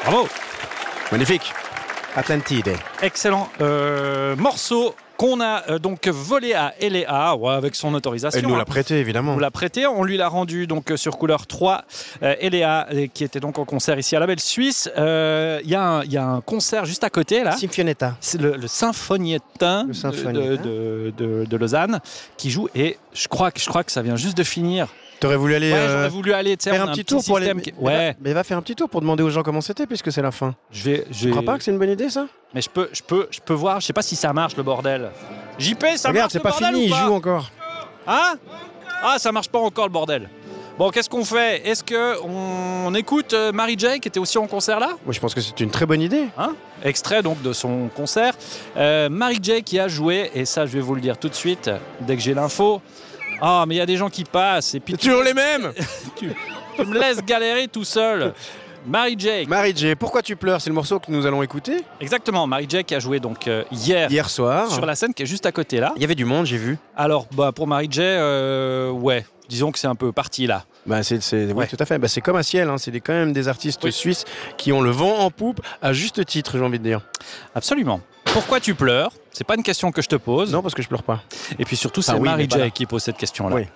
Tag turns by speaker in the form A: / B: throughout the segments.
A: Bravo.
B: Magnifique. Atlantide.
A: Excellent morceau qu'on a donc volé à Eléa avec son autorisation.
B: Elle nous l'a prêté, évidemment.
A: On nous l'a prêté, on lui l'a rendu donc sur Couleur 3. Eléa qui était donc en concert ici à la Belle Suisse. Il y a un concert juste à côté là.
B: Sinfonietta.
A: C'est le Sinfonietta de Lausanne qui joue et je crois que ça vient juste de finir.
B: T'aurais voulu aller
A: j'aurais voulu aller
B: faire un petit tour pour aller.
A: Ouais.
B: Mais va faire un petit tour pour demander aux gens comment c'était puisque c'est la fin. Tu crois pas que c'est une bonne idée ça?
A: Mais je peux voir, je sais pas si ça marche le bordel. JP, ça
B: Regarde,
A: marche
B: c'est
A: le
B: pas
A: bordel
B: fini,
A: ou
B: il
A: pas
B: joue encore.
A: Hein? Ah, ça marche pas encore le bordel. Bon, qu'est-ce qu'on fait? Est-ce qu'on écoute Mary J qui était aussi en concert là?
B: Moi je pense que c'est une très bonne idée.
A: Extrait donc de son concert. Mary J qui a joué, et ça je vais vous le dire tout de suite, dès que j'ai l'info. Ah, mais il y a des gens qui passent et puis
B: c'est toujours les mêmes.
A: tu me laisses galérer tout seul. Mary J.
B: Pourquoi tu pleures? C'est le morceau que nous allons écouter.
A: Exactement, Mary J qui a joué donc hier soir sur la scène qui est juste à côté là.
B: Il y avait du monde, j'ai vu.
A: Alors pour Mary J, ouais, disons que c'est un peu parti là.
B: Oui, tout à fait. C'est comme un ciel, c'est quand même des artistes suisses qui ont le vent en poupe, à juste titre, j'ai envie de dire.
A: Absolument. Pourquoi tu pleures? C'est pas une question que je te pose.
B: Non, parce que je pleure pas.
A: Et puis surtout, c'est Mary J qui pose cette question-là.
B: Oui.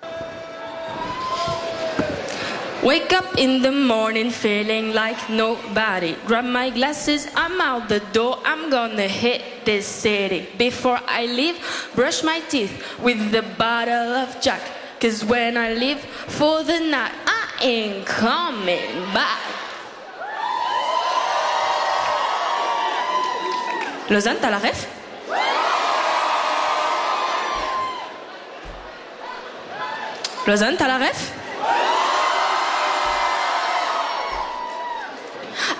C: Wake up in the morning feeling like nobody. Grab my glasses, I'm out the door. I'm gonna hit this city. Before I leave, brush my teeth with the bottle of Jack. 'Cause when I leave for the night, I ain't coming back. Lausanne, t'as la ref? Lausanne, t'as la ref?